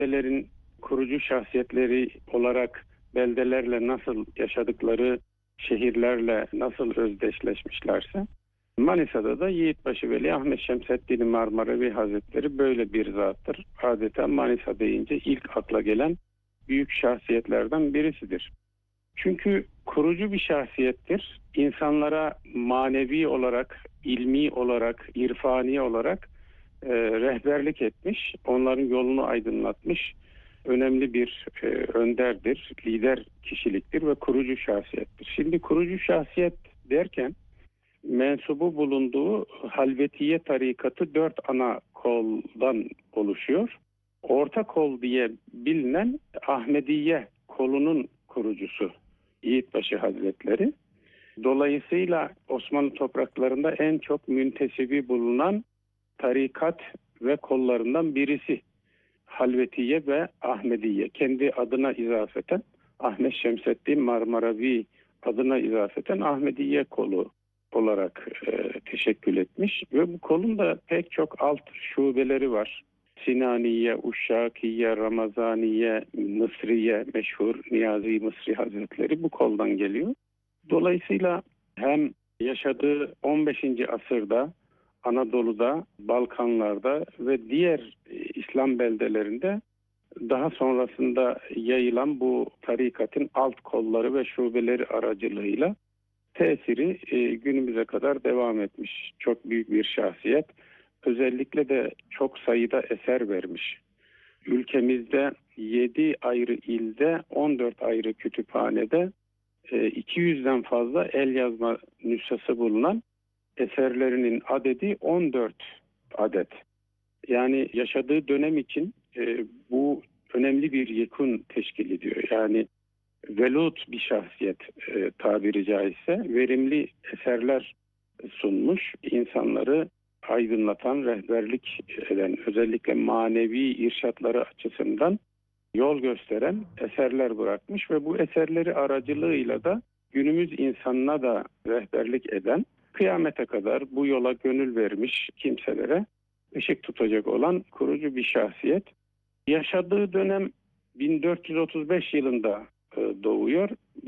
beldelerin kurucu şahsiyetleri olarak beldelerle nasıl yaşadıkları, şehirlerle nasıl özdeşleşmişlerse, Manisa'da da Yiğitbaşı Veli Ahmet Şemseddin Marmaravi Hazretleri böyle bir zattır. Adeta Manisa deyince ilk akla gelen büyük şahsiyetlerden birisidir. Çünkü kurucu bir şahsiyettir. İnsanlara manevi olarak, ilmi olarak, irfani olarak rehberlik etmiş, onların yolunu aydınlatmış önemli bir önderdir, lider kişiliktir ve kurucu şahsiyettir. Şimdi kurucu şahsiyet derken mensubu bulunduğu Halvetiye tarikatı 4 ana koldan oluşuyor. Orta kol diye bilinen Ahmediye kolunun kurucusu Yiğitbaşı Hazretleri. Dolayısıyla Osmanlı topraklarında en çok müntesibi bulunan tarikat ve kollarından birisi Halvetiye ve Ahmediye. Kendi adına izafeten Ahmet Şemseddin Marmaravi adına izafeten Ahmediye kolu olarak teşekkül etmiş ve bu kolun da pek çok alt şubeleri var. Sinaniye, Uşşakiye, Ramazaniye, Mısriye, meşhur Niyazi Mısri Hazretleri bu koldan geliyor. Dolayısıyla hem yaşadığı 15. asırda Anadolu'da, Balkanlarda ve diğer İslam beldelerinde daha sonrasında yayılan bu tarikatın alt kolları ve şubeleri aracılığıyla tesiri günümüze kadar devam etmiş. Çok büyük bir şahsiyet. Özellikle de çok sayıda eser vermiş. Ülkemizde 7 ayrı ilde, 14 ayrı kütüphanede 200'den fazla el yazma nüshası bulunan eserlerinin adedi 14 adet. Yani yaşadığı dönem için bu önemli bir yekun teşkil ediyor. Yani velut bir şahsiyet tabiri caizse verimli eserler sunmuş, insanları aydınlatan, rehberlik eden, özellikle manevi irşatları açısından yol gösteren eserler bırakmış ve bu eserleri aracılığıyla da günümüz insanına da rehberlik eden, kıyamete kadar bu yola gönül vermiş kimselere ışık tutacak olan kurucu bir şahsiyet. Yaşadığı dönem 1435 yılında doğuyor,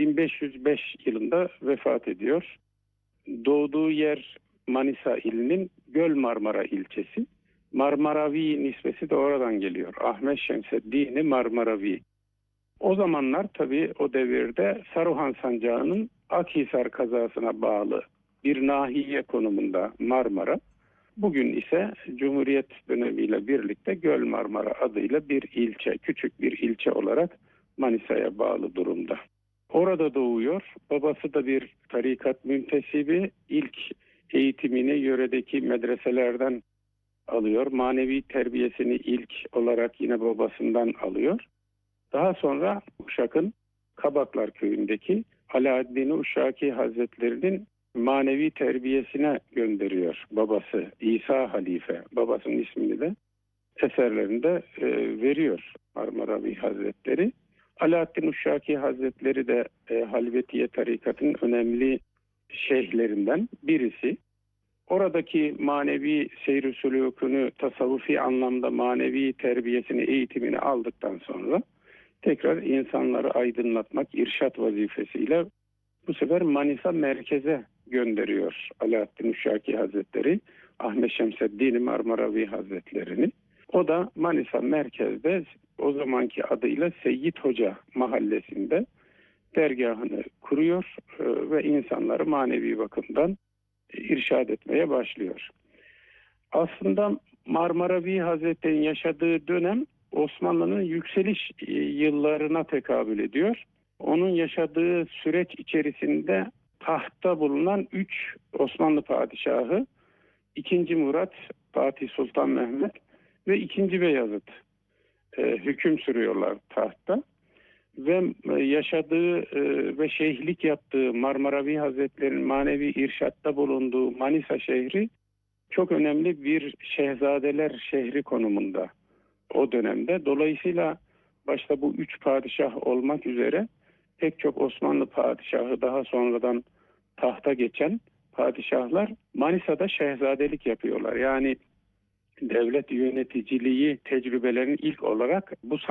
1505 yılında vefat ediyor. Doğduğu yer Manisa ilinin Göl Marmara ilçesi. Marmaravi nisbesi de oradan geliyor. Ahmet Şemseddin Marmaravi. O zamanlar tabii o devirde Saruhan Sancağı'nın Akhisar kazasına bağlı bir nahiye konumunda Marmara. Bugün ise Cumhuriyet dönemiyle birlikte Göl Marmara adıyla bir ilçe, küçük bir ilçe olarak Manisa'ya bağlı durumda. Orada doğuyor. Babası da bir tarikat müntesibi. İlk eğitimini yöredeki medreselerden alıyor. Manevi terbiyesini ilk olarak yine babasından alıyor. Daha sonra Uşak'ın Kabaklar köyündeki Alaaddin Uşşaki Hazretleri'nin manevi terbiyesine gönderiyor babası İsa Halife. Babasının ismini de eserlerinde veriyor Marmaravi Hazretleri. Alaaddin Uşşaki Hazretleri de Halvetiye tarikatının önemli şeyhlerinden birisi. Oradaki manevi seyr-i sülûkünü, tasavvufi anlamda manevi terbiyesini, eğitimini aldıktan sonra tekrar insanları aydınlatmak, irşat vazifesiyle bu sefer Manisa merkeze gönderiyor Alaaddin Uşşaki Hazretleri, Ahmet Şemseddin Marmaravi Hazretlerini. O da Manisa merkezde o zamanki adıyla Seyyid Hoca mahallesinde dergahını kuruyor ve insanları manevi bakımdan irşad etmeye başlıyor. Aslında Marmaravi Hazretleri'nin yaşadığı dönem Osmanlı'nın yükseliş yıllarına tekabül ediyor. Onun yaşadığı süreç içerisinde tahtta bulunan 3 Osmanlı padişahı 2. Murat, Fatih Sultan Mehmet ve 2. Beyazıt hüküm sürüyorlar tahtta. Ve yaşadığı ve şeyhlik yaptığı Marmaravi Hazretleri'nin manevi irşatta bulunduğu Manisa şehri çok önemli bir şehzadeler şehri konumunda o dönemde. Dolayısıyla başta bu 3 padişah olmak üzere pek çok Osmanlı padişahı daha sonradan tahta geçen padişahlar Manisa'da şehzadelik yapıyorlar. Yani devlet yöneticiliği tecrübelerinin ilk olarak bu